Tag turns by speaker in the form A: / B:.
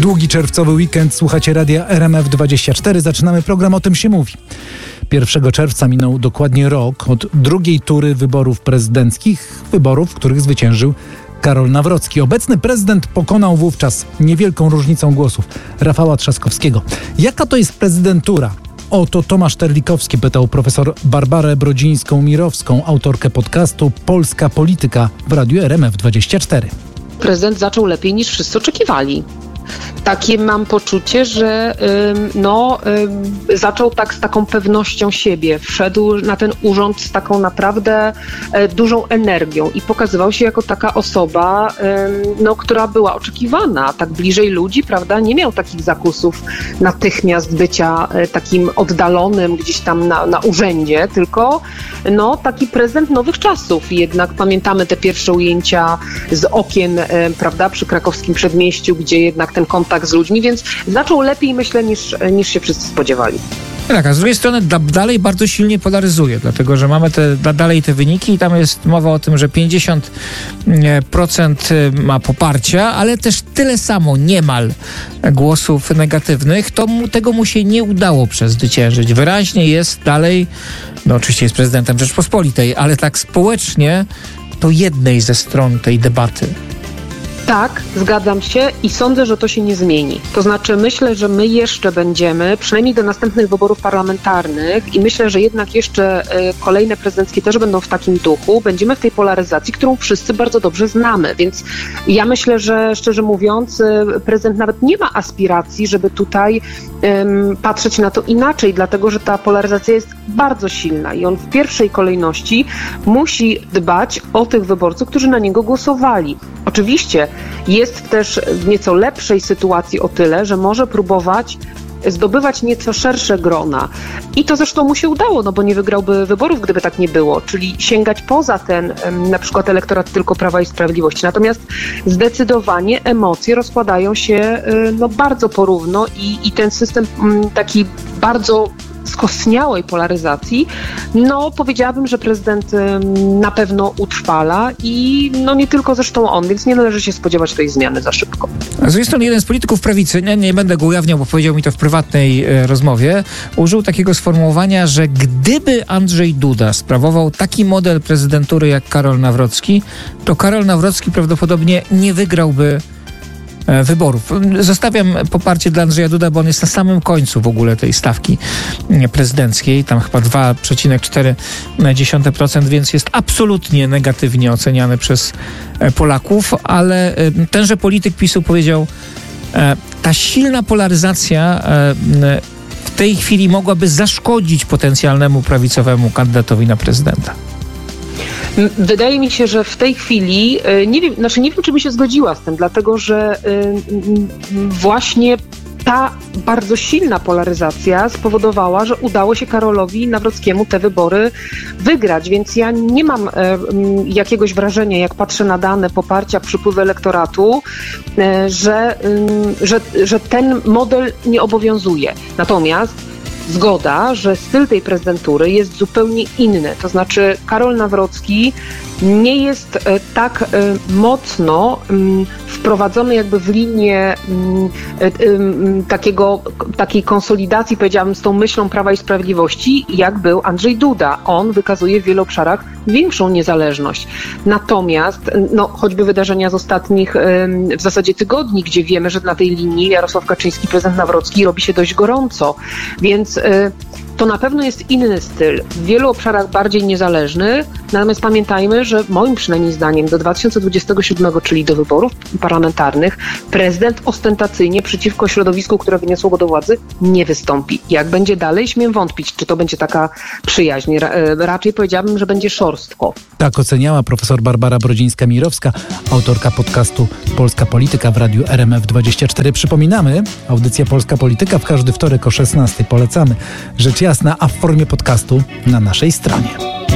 A: długi czerwcowy weekend. Słuchacie radia RMF24. Zaczynamy program O tym się mówi. 1 czerwca minął dokładnie rok od drugiej tury wyborów prezydenckich, wyborów, w których zwyciężył Karol Nawrocki. Obecny prezydent pokonał wówczas niewielką różnicą głosów Rafała Trzaskowskiego. Jaka to jest prezydentura? O to Tomasz Terlikowski pytał profesor Barbarę Brodzińską-Mirowską, autorkę podcastu Polska Polityka w radiu RMF24.
B: Prezydent zaczął lepiej niż wszyscy oczekiwali. Takie mam poczucie, że zaczął tak z taką pewnością siebie. Wszedł na ten urząd z taką naprawdę dużą energią i pokazywał się jako taka osoba, która była oczekiwana, tak bliżej ludzi, prawda? Nie miał takich zakusów natychmiast bycia takim oddalonym gdzieś tam na urzędzie, tylko taki prezydent nowych czasów. Jednak pamiętamy te pierwsze ujęcia z okien, prawda, przy krakowskim przedmieściu, gdzie jednak ten kontakt z ludźmi, więc zaczął lepiej, myślę, niż się wszyscy spodziewali.
C: Tak, a z drugiej strony dalej bardzo silnie polaryzuje, dlatego że mamy dalej te wyniki i tam jest mowa o tym, że 50% ma poparcia, ale też tyle samo niemal głosów negatywnych. Tego mu się nie udało przezwyciężyć. Wyraźnie jest dalej, oczywiście jest prezydentem Rzeczpospolitej, ale tak społecznie to jednej ze stron tej debaty.
B: Tak, zgadzam się i sądzę, że to się nie zmieni. To znaczy myślę, że my jeszcze będziemy, przynajmniej do następnych wyborów parlamentarnych i myślę, że jednak jeszcze kolejne prezydenckie też będą w takim duchu, będziemy w tej polaryzacji, którą wszyscy bardzo dobrze znamy. Więc ja myślę, że szczerze mówiąc prezydent nawet nie ma aspiracji, żeby tutaj patrzeć na to inaczej, dlatego że ta polaryzacja jest bardzo silna i on w pierwszej kolejności musi dbać o tych wyborców, którzy na niego głosowali. Oczywiście jest też w nieco lepszej sytuacji o tyle, że może próbować zdobywać nieco szersze grona. I to zresztą mu się udało, bo nie wygrałby wyborów, gdyby tak nie było, czyli sięgać poza ten na przykład elektorat tylko Prawa i Sprawiedliwości. Natomiast zdecydowanie emocje rozkładają się bardzo porówno i ten system taki bardzo skostniałej polaryzacji, powiedziałabym, że prezydent na pewno utrwala i nie tylko zresztą on, więc nie należy się spodziewać tej zmiany za szybko.
C: A z drugiej strony jeden z polityków prawicy, nie będę go ujawniał, bo powiedział mi to w prywatnej rozmowie, użył takiego sformułowania, że gdyby Andrzej Duda sprawował taki model prezydentury jak Karol Nawrocki, to Karol Nawrocki prawdopodobnie nie wygrałby wyborów. Zostawiam poparcie dla Andrzeja Duda, bo on jest na samym końcu w ogóle tej stawki prezydenckiej, tam chyba 2,4%, więc jest absolutnie negatywnie oceniany przez Polaków, ale tenże polityk PiS-u powiedział, ta silna polaryzacja w tej chwili mogłaby zaszkodzić potencjalnemu prawicowemu kandydatowi na prezydenta.
B: Wydaje mi się, że w tej chwili, nie wiem, czy bym się zgodziła z tym, dlatego że właśnie ta bardzo silna polaryzacja spowodowała, że udało się Karolowi Nawrockiemu te wybory wygrać, więc ja nie mam jakiegoś wrażenia, jak patrzę na dane poparcia, przypływy elektoratu, że ten model nie obowiązuje. Natomiast zgoda, że styl tej prezydentury jest zupełnie inny. To znaczy Karol Nawrocki nie jest tak mocno wprowadzony jakby w linię takiej konsolidacji, powiedziałabym, z tą myślą Prawa i Sprawiedliwości, jak był Andrzej Duda. On wykazuje w wielu obszarach większą niezależność. Natomiast choćby wydarzenia z ostatnich w zasadzie tygodni, gdzie wiemy, że na tej linii Jarosław Kaczyński, prezydent Nawrocki robi się dość gorąco. Więc to na pewno jest inny styl, w wielu obszarach bardziej niezależny, natomiast pamiętajmy, że moim przynajmniej zdaniem do 2027, czyli do wyborów parlamentarnych, prezydent ostentacyjnie przeciwko środowisku, które wyniosło go do władzy, nie wystąpi. Jak będzie dalej, śmiem wątpić, czy to będzie taka przyjaźń. Raczej powiedziałabym, że będzie szorstko.
A: Tak oceniała profesor Barbara Brodzińska-Mirowska, autorka podcastu Polska Polityka w radiu RMF24. Przypominamy, audycja Polska Polityka w każdy wtorek o 16:00. Polecamy. Rzecz jasna, a w formie podcastu na naszej stronie.